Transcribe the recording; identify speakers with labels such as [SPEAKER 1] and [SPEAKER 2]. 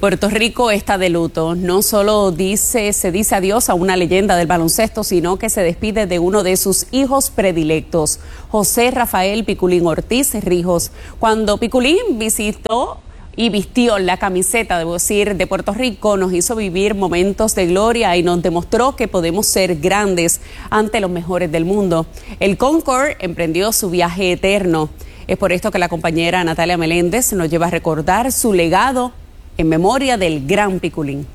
[SPEAKER 1] Puerto Rico está de luto. No solo se dice adiós a una leyenda del baloncesto, sino que se despide de uno de sus hijos predilectos, José Rafael Piculín Ortiz Rijos. Cuando Piculín visitó y vistió la camiseta, debo decir, de Puerto Rico, nos hizo vivir momentos de gloria y nos demostró que podemos ser grandes ante los mejores del mundo. El Concorde emprendió su viaje eterno. Es por esto que la compañera Natalia Meléndez nos lleva a recordar su legado en memoria del gran Piculín.